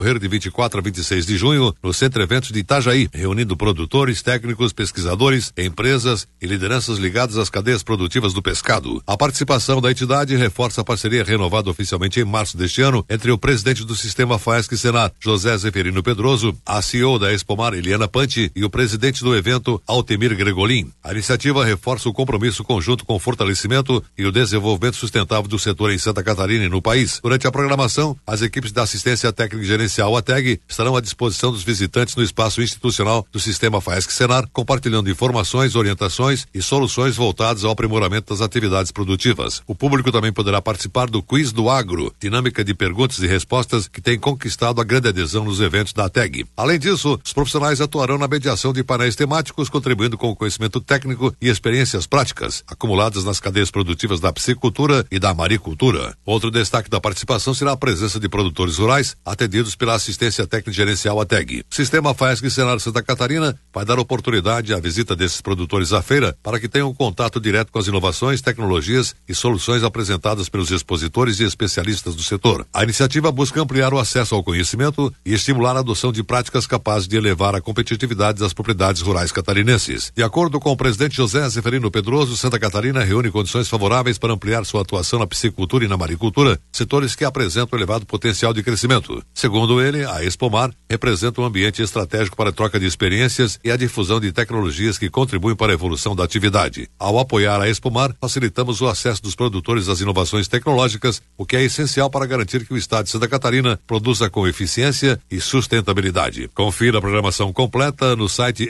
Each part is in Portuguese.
de 24 a 26 de junho, no Centro Eventos de Itajaí, reunindo produtores, técnicos, pesquisadores, empresas e lideranças ligadas às cadeias produtivas do pescado. A participação da entidade reforça a parceria renovada oficialmente em março deste ano entre o presidente do Sistema Faesc-Senar, José Zeferino Pedroso, a CEO da Expomar, Eliana Panti, e o presidente do evento, Altemir Gregolin. A iniciativa reforça o compromisso conjunto com o fortalecimento e o desenvolvimento sustentável do setor em Santa Catarina e no país. Durante a programação, as equipes da assistência técnica e gerencial ATEG estarão à disposição dos visitantes no espaço institucional do Sistema Faesc-Senar, compartilhando informações, orientações e soluções voltadas ao aprimoramento das atividades produtivas. O público também poderá participar do Quiz do Agro, dinâmica de perguntas e respostas que tem conquistado a grande adesão nos eventos da ATEG. Além disso, os profissionais atuarão na mediação de painéis temáticos, contribuindo com o conhecimento técnico e experiências práticas acumuladas nas cadeias produtivas da piscicultura e da maricultura. Outro destaque da participação será a presença de produtores rurais atendidos pela assistência técnica gerencial ATEG. O Sistema Faesc-Senar Santa Catarina vai dar oportunidade à visita desses produtores à feira para que tenham contato direto com as inovações, tecnologias e soluções apresentadas pelos expositores e especialistas do setor. A iniciativa busca ampliar o acesso ao conhecimento e estimular a adoção de práticas capazes de elevar a competitividade das propriedades rurais catarinenses. De acordo com o presidente José Zeferino Pedroso, Santa Catarina reúne condições favoráveis para ampliar sua atuação na piscicultura e na maricultura, setores que apresentam elevado potencial de crescimento. Segundo ele, a Expomar representa um ambiente estratégico para a troca de experiências e a difusão de tecnologias que contribuem para a evolução da atividade. Ao apoiar a Expomar, facilitamos o acesso dos produtores às inovações tecnológicas, o que é essencial para garantir que o Estado de Santa Catarina produza com eficiência e sustentabilidade. Confira a programação completa no site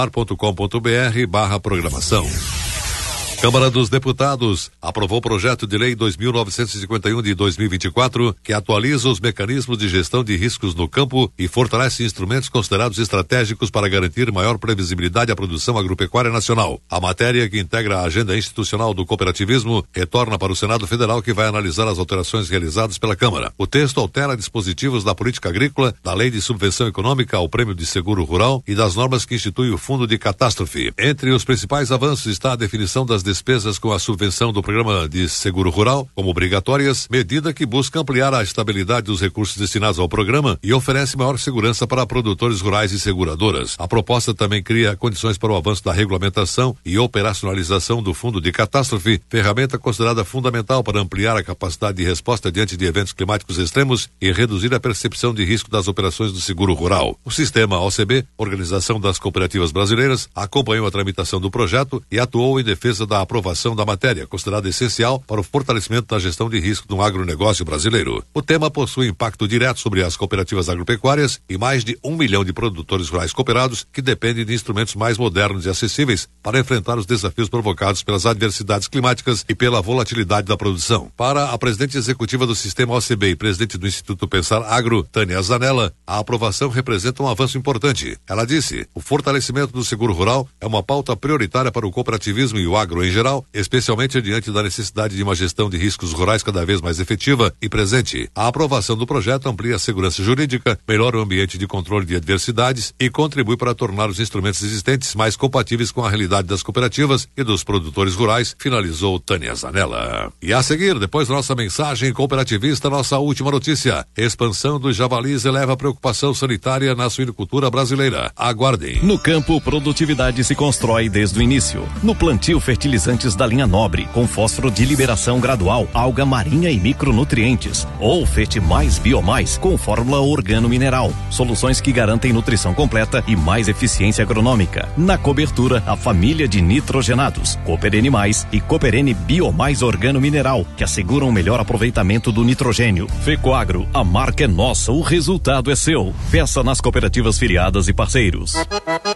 expomar.com.br/programação. Câmara dos Deputados aprovou o projeto de lei 2.951 de 2024, que atualiza os mecanismos de gestão de riscos no campo e fortalece instrumentos considerados estratégicos para garantir maior previsibilidade à produção agropecuária nacional. A matéria, que integra a agenda institucional do cooperativismo, retorna para o Senado Federal, que vai analisar as alterações realizadas pela Câmara. O texto altera dispositivos da política agrícola, da lei de subvenção econômica ao prêmio de seguro rural e das normas que instituem o fundo de catástrofe. Entre os principais avanços está a definição das despesas com a subvenção do programa de seguro rural como obrigatórias, medida que busca ampliar a estabilidade dos recursos destinados ao programa e oferece maior segurança para produtores rurais e seguradoras. A proposta também cria condições para o avanço da regulamentação e operacionalização do fundo de catástrofe, ferramenta considerada fundamental para ampliar a capacidade de resposta diante de eventos climáticos extremos e reduzir a percepção de risco das operações do seguro rural. O sistema OCB, Organização das Cooperativas Brasileiras, acompanhou a tramitação do projeto e atuou em defesa da aprovação da matéria, considerada essencial para o fortalecimento da gestão de risco do agronegócio brasileiro. O tema possui impacto direto sobre as cooperativas agropecuárias e mais de 1 milhão de produtores rurais cooperados que dependem de instrumentos mais modernos e acessíveis para enfrentar os desafios provocados pelas adversidades climáticas e pela volatilidade da produção. Para a presidente executiva do Sistema OCB e presidente do Instituto Pensar Agro, Tânia Zanella, a aprovação representa um avanço importante. Ela disse: o fortalecimento do seguro rural é uma pauta prioritária para o cooperativismo e o agro em geral, especialmente diante da necessidade de uma gestão de riscos rurais cada vez mais efetiva e presente. A aprovação do projeto amplia a segurança jurídica, melhora o ambiente de controle de adversidades e contribui para tornar os instrumentos existentes mais compatíveis com a realidade das cooperativas e dos produtores rurais, finalizou Tânia Zanella. E a seguir, depois da nossa mensagem cooperativista, nossa última notícia: expansão dos javalis eleva a preocupação sanitária na suinocultura brasileira. Aguardem. No campo, produtividade se constrói desde o início. No plantio, fertilizantes da linha Nobre, com fósforo de liberação gradual, alga marinha e micronutrientes. Ou Fete Mais Biomais, com fórmula organo-mineral. Soluções que garantem nutrição completa e mais eficiência agronômica. Na cobertura, a família de nitrogenados, Cooperene Mais e Cooperene Biomais Organo-Mineral, que asseguram o melhor aproveitamento do nitrogênio. Fecoagro, a marca é nossa, o resultado é seu. Peça nas cooperativas filiadas e parceiros.